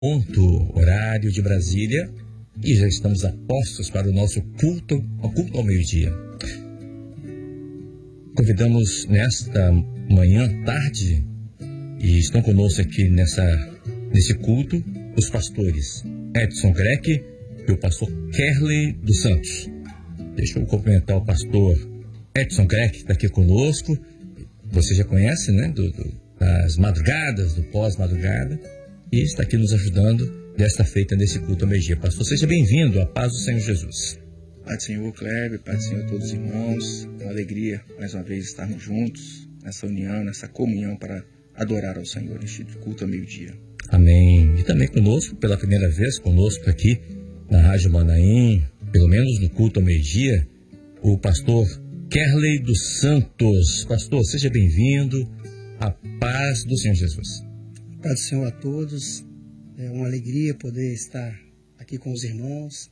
ponto, horário de Brasília, e já estamos a postos para o nosso culto ao meio-dia. Convidamos nesta manhã, tarde, e estão conosco aqui nesse culto, os pastores Edson Greck e o pastor Kerley dos Santos. Deixa eu cumprimentar o pastor Edson Greck, que está aqui conosco. Você já conhece, né? Das madrugadas, do pós-madrugada, e está aqui nos ajudando desta feita nesse culto ao meio-dia. Pastor, seja bem-vindo, a paz do Senhor Jesus. Paz do Senhor, Kleber, paz do Senhor a todos os irmãos. É uma alegria, mais uma vez, estarmos juntos nessa união, nessa comunhão para adorar ao Senhor neste culto ao meio-dia. Amém. E também conosco, pela primeira vez, conosco aqui na Rádio Manaim, pelo menos no culto ao meio-dia, o pastor Kerley dos Santos. Pastor, seja bem-vindo, a paz do Senhor Jesus. Paz do Senhor a todos. É uma alegria poder estar aqui com os irmãos,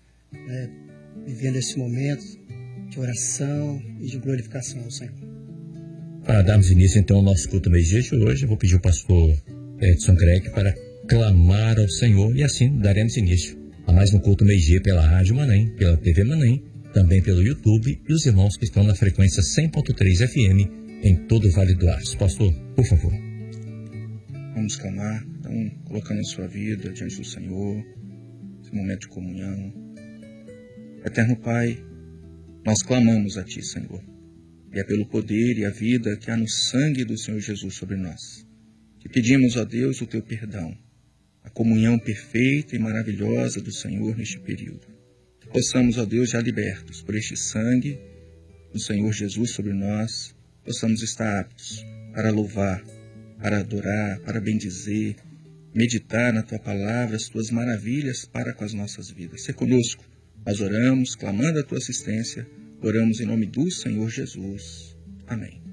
vivendo esse momento de oração e de glorificação ao Senhor. Para darmos início então ao nosso culto meio-dia de hoje, eu vou pedir ao pastor Edson Greck para clamar ao Senhor, e assim daremos início a mais um culto meio-dia pela Rádio Manaim, pela TV Manaim, também pelo YouTube, e os irmãos que estão na frequência 100.3 FM em todo o Vale do Aço. Pastor, por favor. Vamos clamar, então, colocando a sua vida diante do Senhor, esse momento de comunhão. Eterno Pai, nós clamamos a Ti, Senhor, e é pelo poder e a vida que há no sangue do Senhor Jesus sobre nós, que pedimos a Deus o Teu perdão, a comunhão perfeita e maravilhosa do Senhor neste período. Que possamos, ó Deus, já libertos por este sangue do Senhor Jesus sobre nós, possamos estar aptos para louvar, para adorar, para bendizer, meditar na Tua palavra, as Tuas maravilhas para com as nossas vidas. Se conosco, nós oramos, clamando a Tua assistência, oramos em nome do Senhor Jesus. Amém.